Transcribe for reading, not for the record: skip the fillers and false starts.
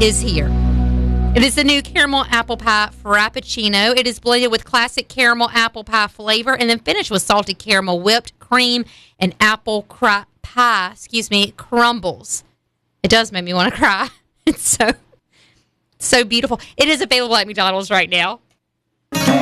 is here. It is the new caramel apple pie frappuccino. It is blended with classic caramel apple pie flavor and then finished with salted caramel whipped cream and apple pie crumbles. It does make me want to cry. It's so beautiful. It is available at McDonald's right now.